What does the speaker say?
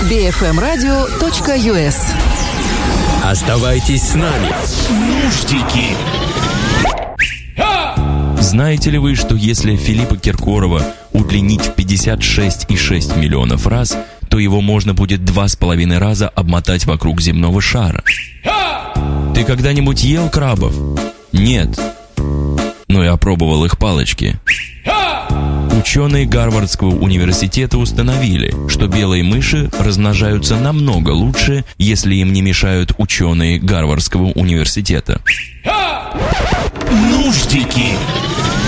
bfmradio.us. Оставайтесь с нами. Нуждики. Знаете ли вы, что если Филиппа Киркорова удлинить в 56,6 миллионов раз, то его можно будет 2,5 раза обмотать вокруг земного шара? Ты когда-нибудь ел крабов? Нет. Но я пробовал их палочки. Ученые Гарвардского университета установили, что белые мыши размножаются намного лучше, если им не мешают ученые Гарвардского университета. Нуждики.